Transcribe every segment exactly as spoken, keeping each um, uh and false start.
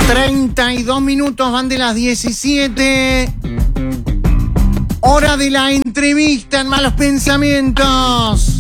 treinta y dos minutos van de las diecisiete. Hora de la entrevista en Malos Pensamientos.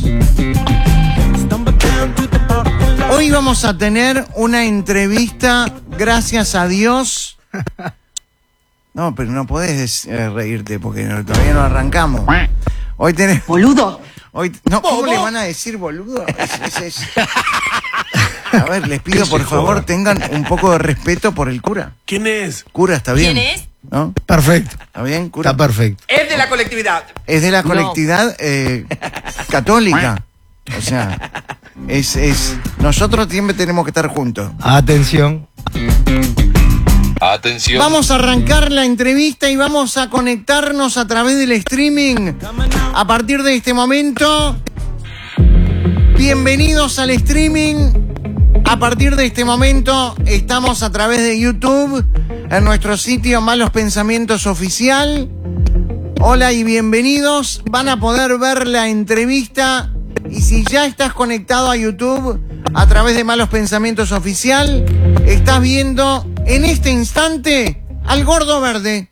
Hoy vamos a tener una entrevista, gracias a Dios. No, pero no podés eh, reírte porque no, todavía no arrancamos. Hoy tenés... ¡Boludo! Hoy, no, ¿cómo le van a decir boludo? Es, es, es... A ver, les pido por favor tengan un poco de respeto por el cura. ¿Quién es? Cura, ¿está bien? ¿Quién es? ¿No? Perfecto. ¿Está bien, cura? Está perfecto. Es de la colectividad. Es de la colectividad eh, católica. O sea, es, es... Nosotros siempre tenemos que estar juntos. Atención. Atención. Vamos a arrancar la entrevista y vamos a conectarnos a través del streaming. A partir de este momento, bienvenidos al streaming. A partir de este momento estamos a través de YouTube, en nuestro sitio Malos Pensamientos Oficial. Hola y bienvenidos. Van a poder ver la entrevista. Y si ya estás conectado a YouTube a través de Malos Pensamientos Oficial, estás viendo en este instante al Gordo Verde.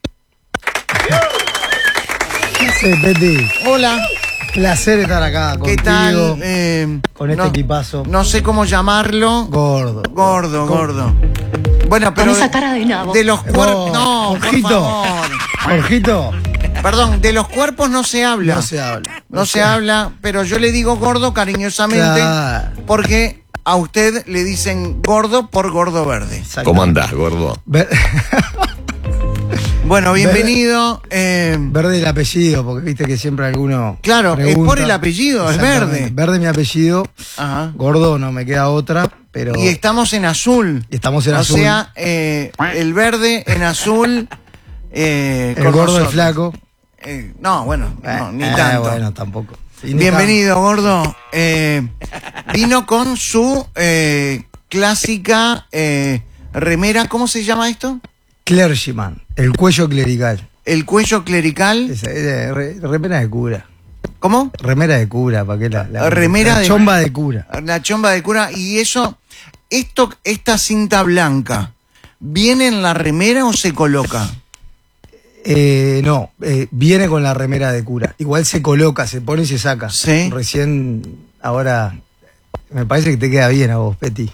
¿Qué haces, Peti? Hola. Placer estar acá contigo. ¿Qué tal? Eh, con este no, equipazo. No sé cómo llamarlo. Gordo. Gordo, gordo. Bueno, pero Con esa de, cara de nabo. de los cuerpos... Oh, no, por Jorgito. favor. Jorgito. Perdón, de los cuerpos no se habla. No se habla. No, no se, se habla, pero yo le digo gordo cariñosamente, claro, porque a usted le dicen gordo por Gordo Verde. ¿Cómo andás, gordo? Ver... Bueno, bienvenido. Eh... Verde el apellido, porque viste que siempre alguno. Claro, pregunta. es por el apellido, es Verde. Verde mi apellido. Ajá. Gordo no me queda otra, pero. Y estamos en azul. Y estamos en o azul. O sea, eh, el verde en azul. Eh, el con gordo, nosotros. el flaco. Eh, no, bueno, no, ni eh, tanto. Bueno, tampoco. Sí, bienvenido, gordo. Eh, vino con su eh, clásica eh, remera, ¿cómo se llama esto? Clergyman, el cuello clerical. El cuello clerical. Esa, esa, re, remera de cura. ¿Cómo? Remera de cura, ¿para qué la, la remera la de chomba de cura? La chomba de cura. Y eso, esto, esta cinta blanca, ¿viene en la remera o se coloca? Eh, no, eh, viene con la remera de cura. Igual se coloca, se pone y se saca. Sí. Recién, ahora, me parece que te queda bien a vos, Peti.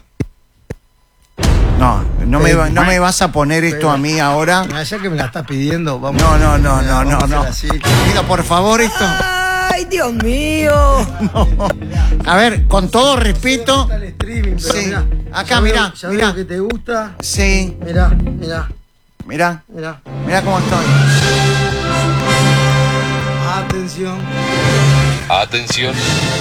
No, no me, va, no me vas a poner esto a mí ahora. Ya que me la estás pidiendo, vamos. No, no, no, no, no, no. Así. Pido por favor esto. ¡Ay, Dios mío! No. A ver, con todo respeto. El streaming, pero Sí. mirá, Acá, ya mirá, veo, ya mirá. veo que te gusta. Sí, Mirá, mirá, mirá, mirá. mirá cómo estoy. Atención. Atención.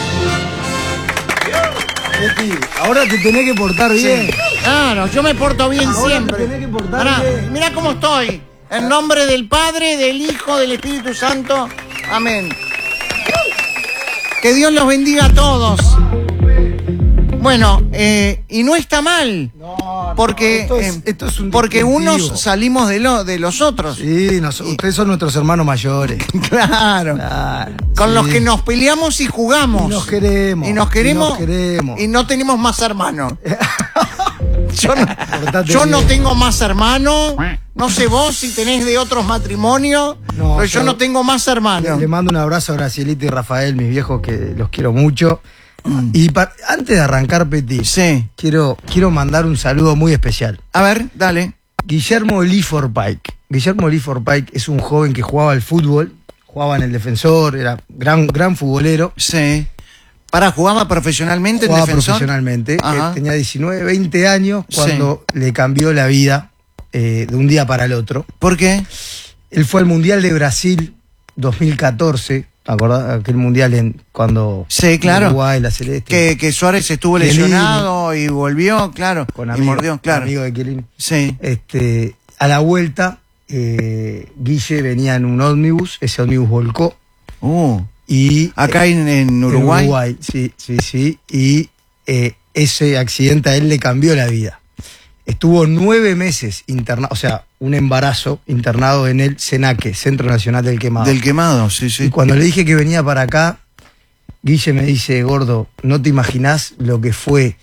Peti, ahora te tenés que portar bien. Sí. Claro, yo me porto bien Ahora siempre. te tenés que portar Mirá, bien. mirá cómo estoy. En nombre del Padre, del Hijo, del Espíritu Santo. Amén. Que Dios los bendiga a todos. Bueno, eh, y no está mal. No, porque no, esto es, eh, esto es un porque distintivo. unos salimos de, lo, de los otros. Sí, nos, Y- ustedes son nuestros hermanos mayores. Claro. Claro, Con sí. los que nos peleamos y jugamos. Y nos queremos. Y nos queremos. Y nos queremos. Y no tenemos más hermanos. Yo no, Portate yo no bien. tengo más hermanos. No sé vos si tenés de otros matrimonios. No, pero yo yo- no tengo más hermanos. Le mando un abrazo a Gracielita y Rafael, mis viejos, que los quiero mucho. Y pa- antes de arrancar, Peti, Sí. quiero, quiero mandar un saludo muy especial. A ver, dale. Guillermo Lifford Pike. Guillermo Lifford Pike es un joven que jugaba al fútbol, jugaba en el Defensor, era gran, gran futbolero. Sí. ¿Para jugaba profesionalmente en Jugaba Defensor? profesionalmente. Ajá. Eh, tenía diecinueve, veinte años cuando le cambió la vida eh, de un día para el otro. ¿Por qué? Él fue al Mundial de Brasil dos mil catorce. ¿Te acordás? Aquel mundial en, cuando Sí, claro. Uruguay, la Celeste. Que, que Suárez estuvo Chiellini. lesionado y volvió, claro. Con y amigo, mordió, claro. amigo de Chiellini. Sí. Este, a la vuelta, eh, Guille venía en un ómnibus, ese ómnibus volcó. Uh, Y, acá en, en Uruguay. En Uruguay, sí, sí, sí. Y eh, ese accidente a él le cambió la vida. Estuvo nueve meses internado, o sea, un embarazo internado en el CENAQUE, Centro Nacional del Quemado. Del quemado, sí, Y sí. cuando le dije que venía para acá, Guille me dice, gordo, no te imaginás lo que fue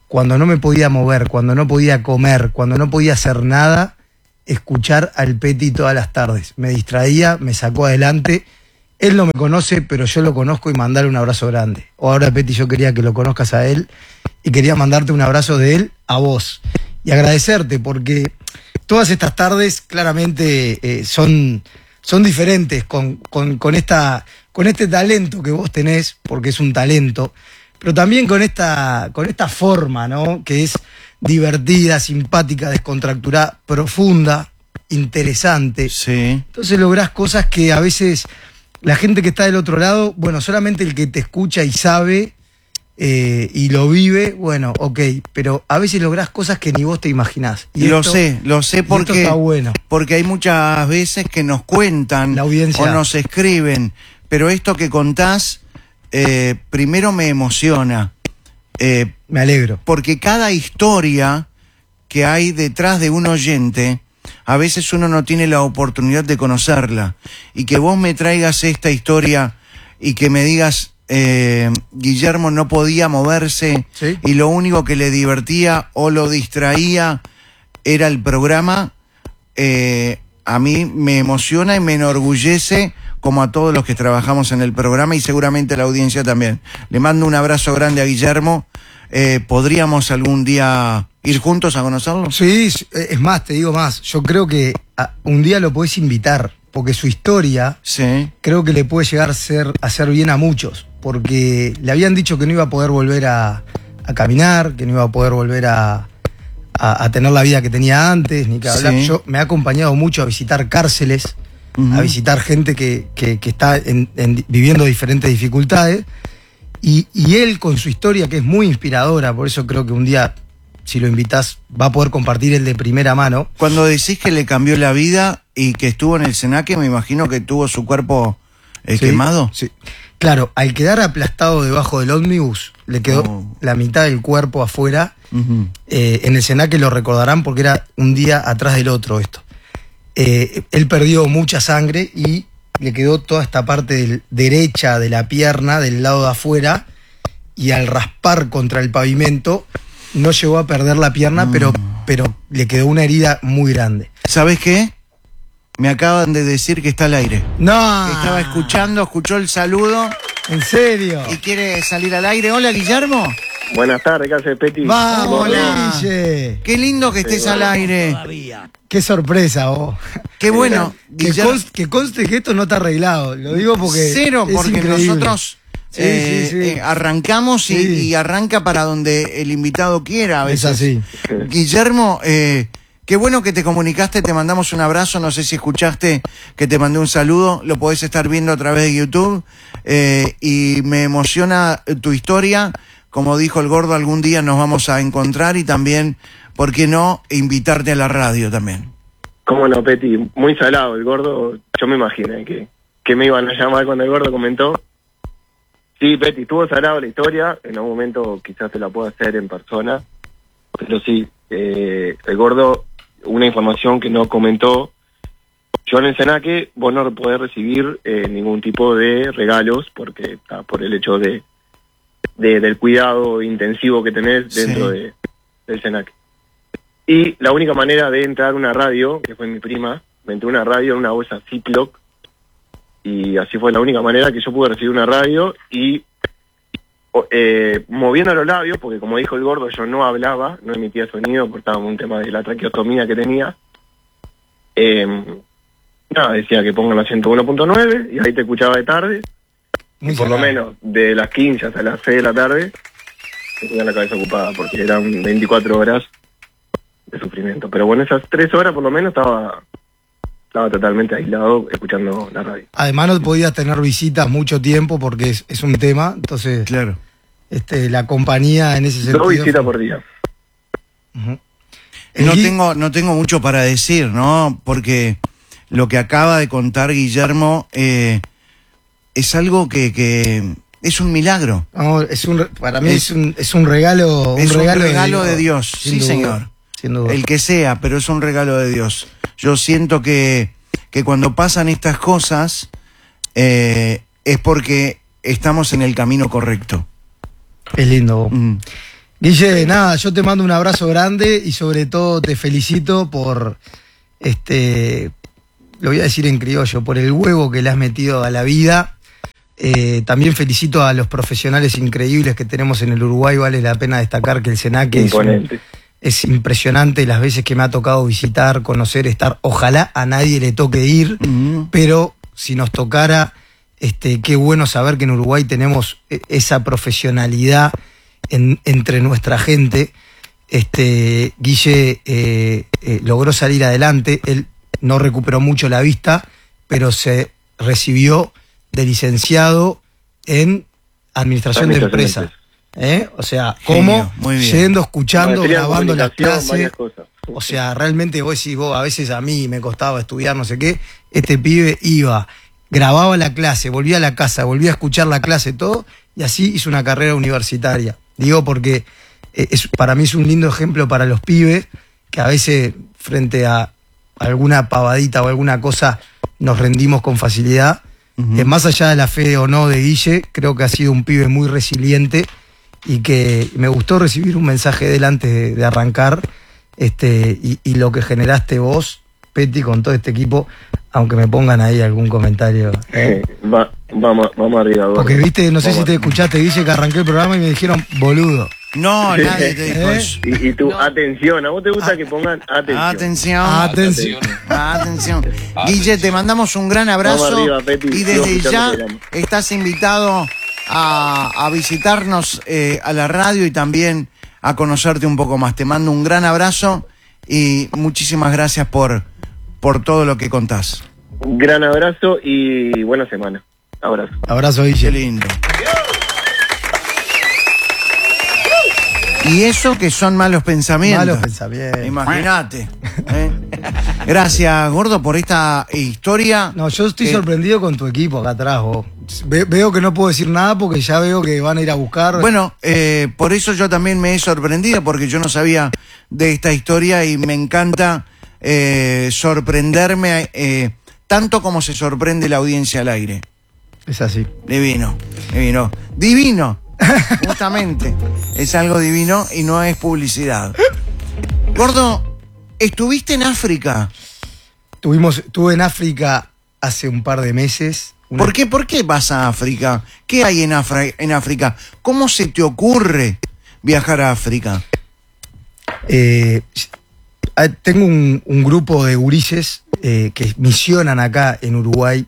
cuando no me podía mover, cuando no podía comer, cuando no podía hacer nada, escuchar al Peti todas las tardes. Me distraía, me sacó adelante. Él no me conoce, pero yo lo conozco y mandarle un abrazo grande. O ahora, Peti, yo quería que lo conozcas a él y quería mandarte un abrazo de él a vos. Y agradecerte porque todas estas tardes claramente eh, son, son diferentes con, con, con, esta, con este talento que vos tenés, porque es un talento, pero también con esta, con esta forma, ¿no? Que es divertida, simpática, descontracturada, profunda, interesante. Sí. Entonces lográs cosas que a veces la gente que está del otro lado, bueno, solamente el que te escucha y sabe eh, y lo vive, bueno, ok, pero a veces lográs cosas que ni vos te imaginás. Y lo esto, sé, lo sé porque, esto está bueno. porque hay muchas veces que nos cuentan La audiencia. o nos escriben, pero esto que contás, eh, primero me emociona. Eh, Me alegro. porque cada historia que hay detrás de un oyente, a veces uno no tiene la oportunidad de conocerla. Y que vos me traigas esta historia y que me digas, eh, Guillermo no podía moverse, ¿Sí? y lo único que le divertía o lo distraía era el programa, eh, a mí me emociona y me enorgullece, como a todos los que trabajamos en el programa y seguramente a la audiencia también. Le mando un abrazo grande a Guillermo. Eh, ¿Podríamos algún día ir juntos a conocerlo? Sí, es más, te digo más. Yo creo que a, un día lo podés invitar, porque su historia Sí. creo que le puede llegar a hacer, a hacer bien a muchos, porque le habían dicho que no iba a poder volver a, a caminar, que no iba a poder volver a, a, a tener la vida que tenía antes, ni que hablar. Sí. Yo me he acompañado mucho a visitar cárceles, Uh-huh. a visitar gente que, que, que está en, en, viviendo diferentes dificultades, y, y él con su historia, que es muy inspiradora, por eso creo que un día, si lo invitás, va a poder compartir él de primera mano. Cuando decís que le cambió la vida y que estuvo en el Senaque, me imagino que tuvo su cuerpo eh, Sí, quemado. Sí. Claro, al quedar aplastado debajo del ómnibus, le quedó Oh. la mitad del cuerpo afuera. Uh-huh. Eh, en el Senaque lo recordarán porque era un día atrás del otro esto. Eh, él perdió mucha sangre y le quedó toda esta parte del, derecha de la pierna del lado de afuera, y al raspar contra el pavimento no llegó a perder la pierna, Mm. pero, pero le quedó una herida muy grande. ¿Sabes qué? Me acaban de decir que está al aire. ¡No! Que estaba escuchando, escuchó el saludo ¿En serio? y quiere salir al aire. Hola, Guillermo. Buenas tardes, ¿qué hace Peti? ¡Vamos, Hola. Guille! Qué lindo que estés al aire. ¡Qué sorpresa, vos! Qué bueno. Que, Guillermo. conste, que conste que esto no está arreglado. Lo digo porque. Cero, es porque increíble. nosotros Sí, eh, sí, sí. eh, arrancamos y, Sí. y arranca para donde el invitado quiera a Es veces. así. Guillermo, eh, qué bueno que te comunicaste, te mandamos un abrazo, no sé si escuchaste que te mandé un saludo, lo podés estar viendo a través de YouTube, eh, y me emociona tu historia. Como dijo el Gordo, algún día nos vamos a encontrar y también, ¿por qué no?, invitarte a la radio también. ¿Cómo no, Peti? Muy salado el Gordo. Yo me imaginé que, que me iban a llamar cuando el Gordo comentó. Sí, Peti, estuvo salado la historia. En algún momento quizás se la pueda hacer en persona. Pero sí, eh, el Gordo, una información que no comentó. Yo en el Senaque, vos no podés recibir eh, ningún tipo de regalos, porque está por el hecho de, de del cuidado intensivo que tenés dentro Sí. de, del Senaque. Y la única manera de entrar a una radio, que fue mi prima, me entró una radio en una bolsa Ziploc, y así fue la única manera que yo pude recibir una radio, y eh, moviendo los labios, porque como dijo el Gordo, yo no hablaba, no emitía sonido, porque estaba en un tema de la traqueotomía que tenía. Eh, nada, decía que pongan la ciento uno punto nueve, y ahí te escuchaba de tarde, Muy por lo salado. menos de las quince hasta las seis de la tarde, tenía la cabeza ocupada, porque eran veinticuatro horas de sufrimiento. Pero bueno, esas tres horas por lo menos estaba estaba totalmente aislado escuchando la radio. Además no podías tener visitas mucho tiempo porque es, es un tema, entonces Claro. este, la compañía en ese sentido. Dos visitas fue- por día. Ujú. No El Gui- tengo, no tengo mucho para decir, ¿no? Porque lo que acaba de contar Guillermo eh, es algo que, que es un milagro. No, es un, re- para mí Es- es, un, es un regalo, un es un regalo, regalo de Dios, sin sí, duda, señor. sin duda. El que sea, pero es un regalo de Dios. Yo siento que, que cuando pasan estas cosas eh, es porque estamos en el camino correcto. Es lindo. Mm. Guille, nada, yo te mando un abrazo grande y sobre todo te felicito por, este, lo voy a decir en criollo, por el huevo que le has metido a la vida. Eh, también felicito a los profesionales increíbles que tenemos en el Uruguay. Vale la pena destacar que el Senaque es, un, es impresionante las veces que me ha tocado visitar, conocer, estar. Ojalá a nadie le toque ir, uh-huh. pero si nos tocara, este, qué bueno saber que en Uruguay tenemos esa profesionalidad En, entre nuestra gente. Este, Guille eh, eh, logró salir adelante. Él no recuperó mucho la vista, pero se recibió de licenciado en administración de empresas. ¿Eh? O sea, como yendo, escuchando, grabando las clases. O sea, realmente vos decís, vos, a veces a mí me costaba estudiar, no sé qué. Este pibe iba, grababa la clase, volvía a la casa, volvía a escuchar la clase, todo, y así hizo una carrera universitaria. Digo porque es, para mí es un lindo ejemplo para los pibes que a veces frente a alguna pavadita o alguna cosa nos rendimos con facilidad. Uh-huh. Eh, más allá de la fe o no de Guille, creo que ha sido un pibe muy resiliente y que me gustó recibir un mensaje de él antes de, de arrancar, este, y, y lo que generaste vos, Peti, con todo este equipo, aunque me pongan ahí algún comentario. ¿eh? Va, vamos, vamos arriba. Porque viste, no sé vamos. si te escuchaste, Guille, que arranqué el programa y me dijeron boludo. No, nadie te dijo ¿Eh? eso. Y, y tú, no. atención, ¿a vos te gusta ah, que pongan atención? Atención. Atención. Atención. Guille, te mandamos un gran abrazo. Arriba, Peti, y desde ya estás invitado a, a visitarnos eh, a la radio y también a conocerte un poco más. Te mando un gran abrazo y muchísimas gracias por, por todo lo que contás. Un gran abrazo y buena semana. Abrazo. Abrazo, Guille. Qué lindo. Y eso que son malos pensamientos. Malos pensamientos. Imagínate. ¿eh? Gracias, Gordo, por esta historia. No, yo estoy que... sorprendido con tu equipo acá atrás, vos. Ve, veo que no puedo decir nada porque ya veo que van a ir a buscar. Bueno, eh, por eso yo también me he sorprendido, porque yo no sabía de esta historia y me encanta eh, sorprenderme eh, tanto como se sorprende la audiencia al aire. Es así. Divino, divino. Divino. Justamente, es algo divino y no es publicidad. Gordo, ¿estuviste en África? Tuvimos, estuve en África hace un par de meses. Una... ¿Por qué, ¿Por qué vas a África? ¿Qué hay en, Afra- en África? ¿Cómo se te ocurre viajar a África? Eh, tengo un, un grupo de gurises eh, que misionan acá en Uruguay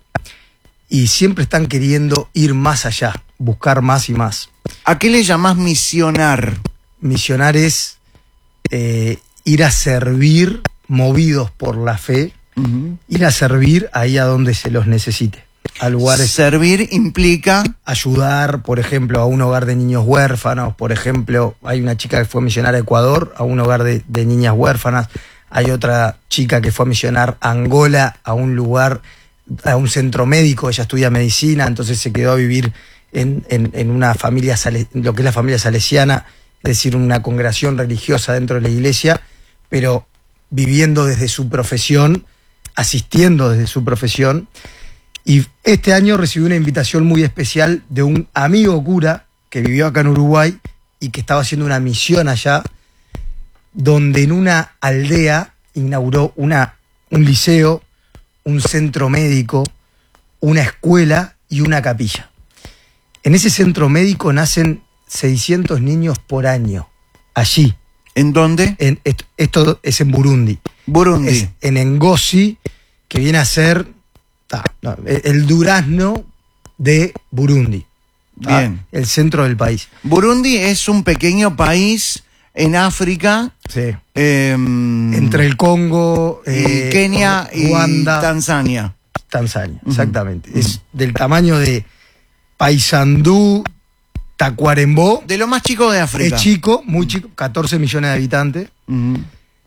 y siempre están queriendo ir más allá, buscar más y más. ¿A qué le llamás misionar? Misionar es eh, ir a servir, movidos por la fe, uh-huh. ir a servir ahí a donde se los necesite. A lugares. Servir implica ayudar, por ejemplo, a un hogar de niños huérfanos. Por ejemplo, hay una chica que fue a misionar a Ecuador, a un hogar de, de niñas huérfanas. Hay otra chica que fue a misionar a Angola, a un lugar, a un centro médico. Ella estudia medicina, entonces se quedó a vivir en, en, en una familia, lo que es la familia salesiana, es decir, una congregación religiosa dentro de la iglesia, pero viviendo desde su profesión, asistiendo desde su profesión. Y este año recibí una invitación muy especial de un amigo cura que vivió acá en Uruguay y que estaba haciendo una misión allá, donde en una aldea inauguró una, un liceo, un centro médico, una escuela y una capilla. En ese centro médico nacen seiscientos niños por año, allí. ¿En dónde? En, esto, esto es en Burundi. Burundi. Es en Ngozi, que viene a ser ta, no, el durazno de Burundi. Ta, bien. El centro del país. Burundi es un pequeño país en África. Sí. Eh, Entre el Congo, eh, Kenia Ruanda, y Tanzania. Tanzania, exactamente. Uh-huh. Es del tamaño de Paysandú, Tacuarembó. De lo más chico de África. Es chico, muy chico, catorce millones de habitantes. Uh-huh.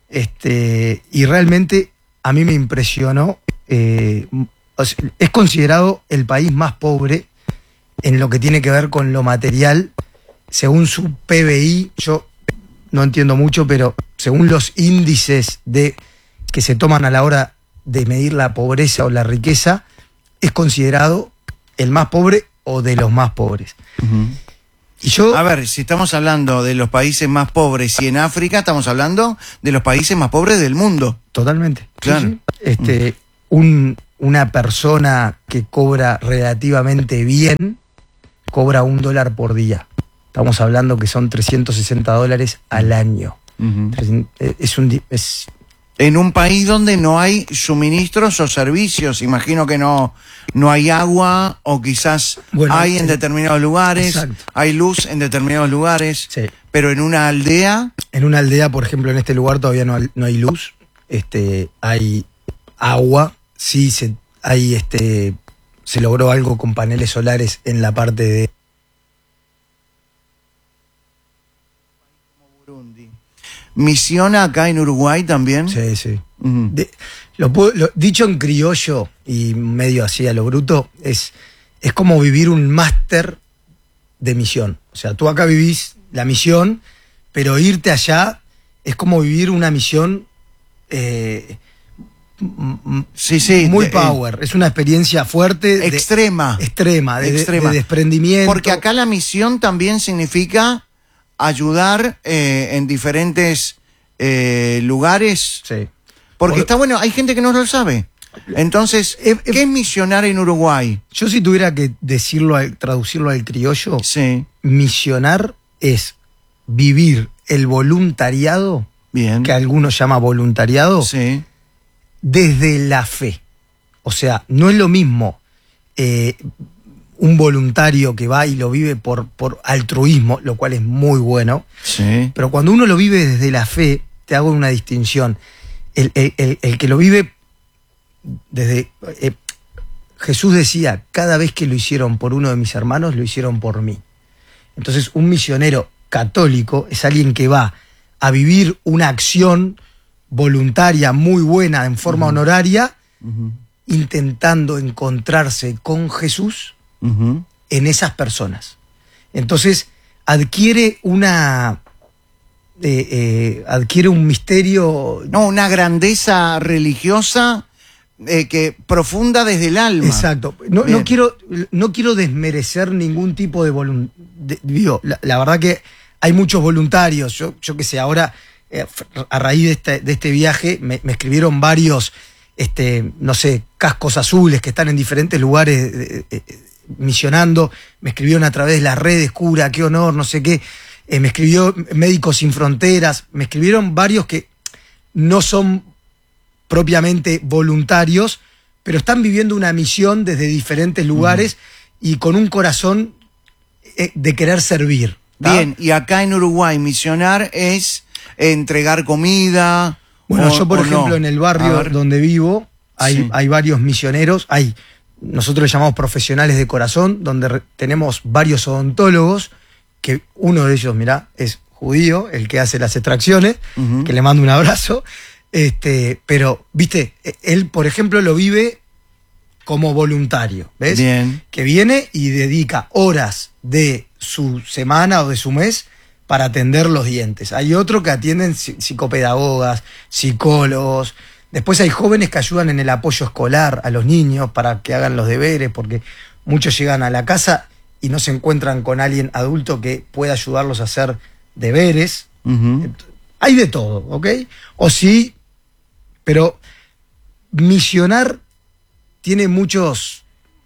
Este, y realmente a mí me impresionó. Eh, es considerado el país más pobre en lo que tiene que ver con lo material. Según su P B I, yo no entiendo mucho, pero según los índices de que se toman a la hora de medir la pobreza o la riqueza, es considerado el más pobre o de los más pobres. Uh-huh. Y yo, A ver, si estamos hablando de los países más pobres y en África, estamos hablando de los países más pobres del mundo. totalmente. Claro. Sí, sí. Este, un, una persona que cobra relativamente bien, cobra un dólar por día. Estamos hablando que son trescientos sesenta dólares al año. Ujú. Es un... di- Es, En un país donde no hay suministros o servicios, imagino que no, no hay agua o quizás Bueno, hay en eh, determinados lugares, exacto. hay luz en determinados lugares, sí. pero en una aldea, En una aldea, por ejemplo, en este lugar todavía no hay, no hay luz, este, hay agua, sí, se, hay, este, se logró algo con paneles solares en la parte de... misiona acá en Uruguay también. Sí, sí. Ujú. De- lo, puedo- lo- dicho en criollo y medio así a lo bruto, es, es como vivir un máster de misión. O sea, tú acá vivís la misión, pero irte allá es como vivir una misión eh, m- m- Sí, sí. muy de- power. Es una experiencia fuerte, de- Extrema. extrema, de, de- Extrema. de desprendimiento. Porque acá la misión también significa ayudar eh, en diferentes eh, lugares. Sí. Porque Por- está bueno, hay gente que no lo sabe. Entonces, Eh, eh, ¿qué es misionar en Uruguay? Yo si tuviera que decirlo, al- traducirlo al criollo, Sí, misionar es vivir el voluntariado, bien. que algunos llaman voluntariado, Sí, desde la fe. O sea, no es lo mismo eh, un voluntario que va y lo vive por, por altruismo, lo cual es muy bueno, sí. pero cuando uno lo vive desde la fe, te hago una distinción. El, el- el- el que lo vive desde... eh, Jesús decía, cada vez que lo hicieron por uno de mis hermanos, lo hicieron por mí. Entonces, un misionero católico es alguien que va a vivir una acción voluntaria muy buena en forma honoraria, Ujú, intentando encontrarse con Jesús ujú. en esas personas. Entonces, adquiere una... eh, eh, adquiere un misterio... No, una grandeza religiosa eh, que profunda desde el alma. Exacto. No, Bien. no quiero, no quiero desmerecer ningún tipo de voluntariado. La, la verdad que hay muchos voluntarios. Yo, yo qué sé, ahora, eh, a raíz de este, de este viaje, me, me escribieron varios, este, no sé, cascos azules que están en diferentes lugares eh, eh, misionando. Me escribieron a través de las redes, cura, qué honor, no sé qué. Eh, me escribió Médicos Sin Fronteras. Me escribieron varios que no son propiamente voluntarios, pero están viviendo una misión desde diferentes lugares y con un corazón eh, de querer servir. ¿tá? Bien, y acá en Uruguay misionar es entregar comida. Bueno, o- yo por o ejemplo no. en el A barrio ver. donde vivo hay, Sí. hay varios misioneros, hay, nosotros les llamamos profesionales de corazón, donde re- tenemos varios odontólogos, que uno de ellos, mirá, es judío, el que hace las extracciones, Ujú. que le mando un abrazo. Este, pero, viste, él, por ejemplo, lo vive como voluntario, ¿ves? Bien. Que viene y dedica horas de su semana o de su mes para atender los dientes. Hay otro que atienden psi- psicopedagogas, psicólogos. Después hay jóvenes que ayudan en el apoyo escolar a los niños para que hagan los deberes, porque muchos llegan a la casa y no se encuentran con alguien adulto que pueda ayudarlos a hacer deberes. Ujú. Hay de todo, ¿ok? O sí, pero misionar tiene muchos...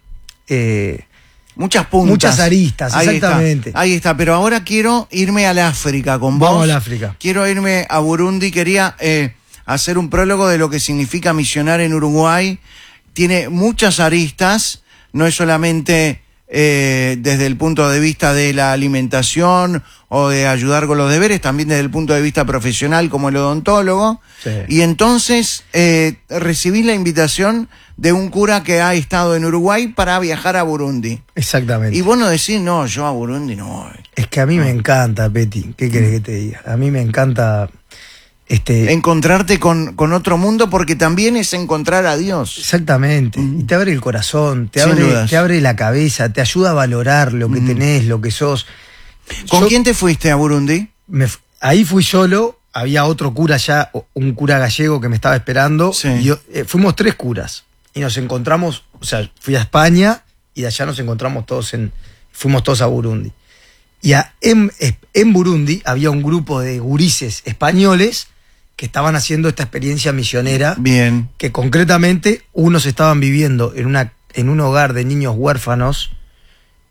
eh, Muchas puntas. Muchas aristas, Ahí exactamente. Está, ahí está, pero ahora quiero irme al África con vos. Vamos al África. Quiero irme a Burundi. Quería eh, hacer un prólogo de lo que significa misionar en Uruguay. Tiene muchas aristas, no es solamente eh, desde el punto de vista de la alimentación o de ayudar con los deberes, también desde el punto de vista profesional como el odontólogo. Sí. Y entonces eh, recibí la invitación de un cura que ha estado en Uruguay para viajar a Burundi. Exactamente. Y vos no decís, no, yo a Burundi no voy. Es que a mí me encanta, Peti. ¿Qué querés que te diga? A mí me encanta... Este, Encontrarte con, con otro mundo, porque también es encontrar a Dios. Exactamente. Y te abre el corazón, te Sin abre, dudas. te abre la cabeza, te ayuda a valorar lo que tenés, lo que sos. ¿Con Yo- quién te fuiste a Burundi? me f- ahí fui solo, había otro cura ya, o- un cura gallego que me estaba esperando. Sí. Y yo- eh, fuimos tres curas y nos encontramos, o sea, fui a España y de allá nos encontramos todos en, fuimos todos a Burundi. Y a, en, en Burundi había un grupo de gurises españoles que estaban haciendo esta experiencia misionera. Bien. Que concretamente unos estaban viviendo en, una, en un hogar de niños huérfanos